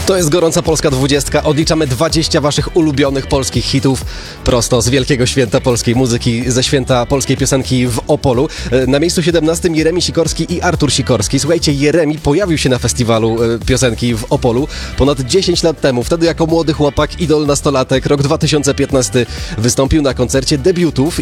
To jest Gorąca Polska 20. Odliczamy 20 waszych ulubionych polskich hitów prosto z wielkiego święta polskiej muzyki, ze święta polskiej piosenki w Opolu. Na miejscu 17 Jeremi Sikorski i Artur Sikorski. Słuchajcie, Jeremi pojawił się na festiwalu piosenki w Opolu ponad 10 lat temu. Wtedy jako młody chłopak, idol nastolatek, rok 2015 wystąpił na koncercie debiutów